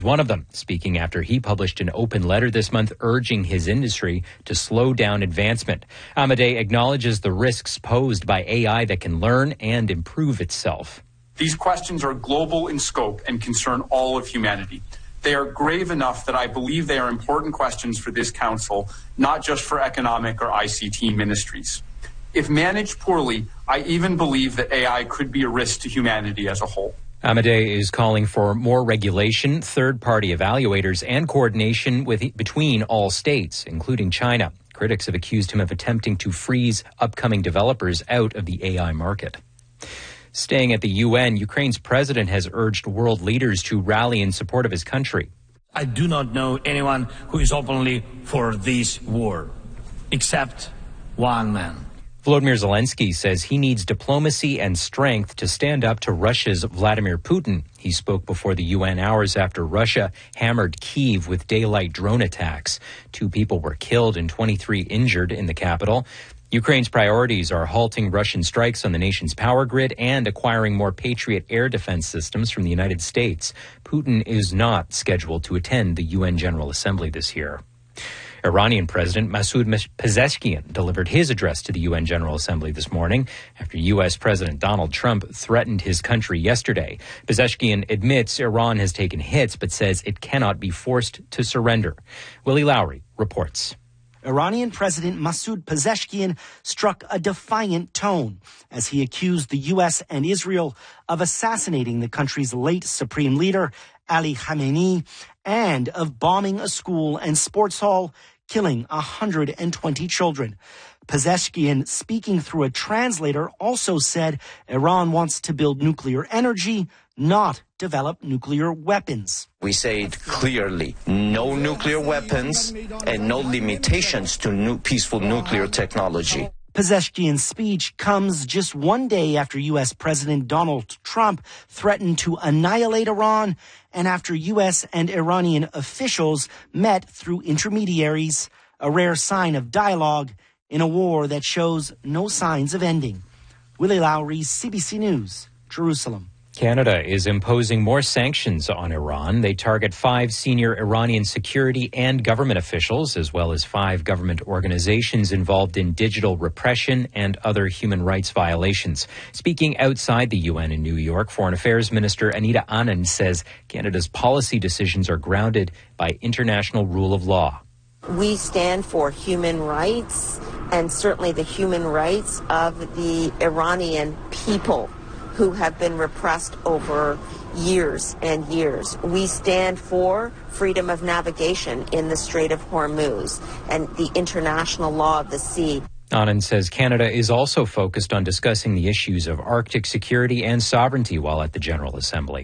One of them speaking after he published an open letter this month urging his industry to slow down advancement. Amadei acknowledges the risks posed by AI that can learn and improve itself. These questions are global in scope and concern all of humanity. They are grave enough that I believe they are important questions for this council, not just for economic or ICT ministries. If managed poorly, I even believe that AI could be a risk to humanity as a whole. Amadei is calling for more regulation, third-party evaluators, and coordination between all states, including China. Critics have accused him of attempting to freeze upcoming developers out of the AI market. Staying at the UN, Ukraine's president has urged world leaders to rally in support of his country. I do not know anyone who is openly for this war, except one man. Volodymyr Zelensky says he needs diplomacy and strength to stand up to Russia's Vladimir Putin. He spoke before the UN hours after Russia hammered Kyiv with daylight drone attacks. 2 people were killed and 23 injured in the capital. Ukraine's priorities are halting Russian strikes on the nation's power grid and acquiring more Patriot air defense systems from the United States. Putin is not scheduled to attend the UN General Assembly this year. Iranian President Masoud Pezeshkian delivered his address to the UN General Assembly this morning after U.S. President Donald Trump threatened his country yesterday. Pezeshkian admits Iran has taken hits but says it cannot be forced to surrender. Willie Lowry reports. Iranian President Masoud Pezeshkian struck a defiant tone as he accused the U.S. and Israel of assassinating the country's late supreme leader, Ali Khamenei, and of bombing a school and sports hall, killing 120 children. Pezeshkian, speaking through a translator, also said Iran wants to build nuclear energy, not develop nuclear weapons. We say it clearly, no nuclear weapons and no limitations to peaceful nuclear technology. Pezeshkian's speech comes just one day after U.S. President Donald Trump threatened to annihilate Iran and after U.S. and Iranian officials met through intermediaries, a rare sign of dialogue in a war that shows no signs of ending. Willie Lowry, CBC News, Jerusalem. Canada is imposing more sanctions on Iran. They target 5 senior Iranian security and government officials, as well as 5 government organizations involved in digital repression and other human rights violations. Speaking outside the UN in New York, Foreign Affairs Minister Anita Anand says Canada's policy decisions are grounded by international rule of law. We stand for human rights and certainly the human rights of the Iranian people who have been repressed over years and years. We stand for freedom of navigation in the Strait of Hormuz and the international law of the sea. Anand says Canada is also focused on discussing the issues of Arctic security and sovereignty while at the General Assembly.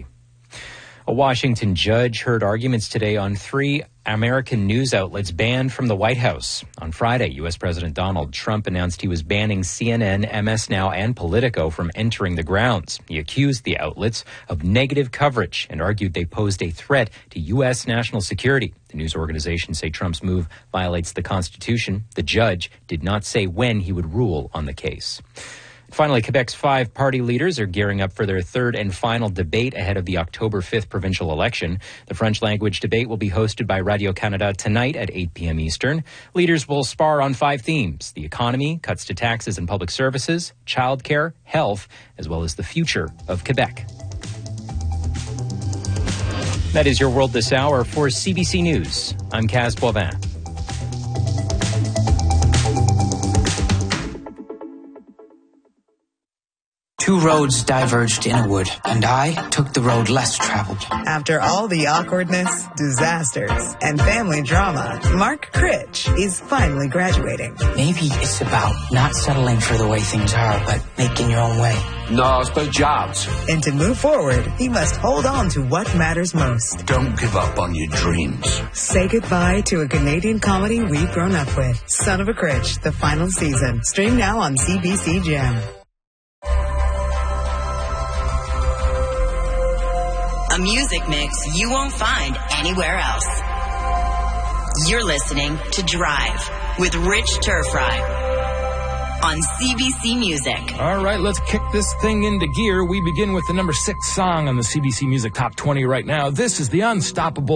A Washington judge heard arguments today on 3 American news outlets banned from the White House. On Friday, U.S. President Donald Trump announced he was banning CNN, MS Now, and Politico from entering the grounds. He accused the outlets of negative coverage and argued they posed a threat to U.S. national security. The news organizations say Trump's move violates the Constitution. The judge did not say when he would rule on the case. Finally, Quebec's 5 party leaders are gearing up for their 3rd and final debate ahead of the October 5th provincial election. The French language debate will be hosted by Radio-Canada tonight at 8 p.m. Eastern. Leaders will spar on 5 themes: the economy, cuts to taxes and public services, childcare, health, as well as the future of Quebec. That is your world this hour. For CBC News, I'm Kaz Boivin. Two roads diverged in a wood, and I took the road less traveled. After all the awkwardness, disasters, and family drama, Mark Critch is finally graduating. Maybe it's about not settling for the way things are, but making your own way. No, it's about jobs. And to move forward, he must hold on to what matters most. Don't give up on your dreams. Say goodbye to a Canadian comedy we've grown up with. Son of a Critch, the final season. Stream now on CBC Gem. A music mix you won't find anywhere else. You're listening to Drive with Rich Turfry on CBC Music. All right, let's kick this thing into gear. We begin with the number 6 song on the CBC Music Top 20 right now. This is the Unstoppable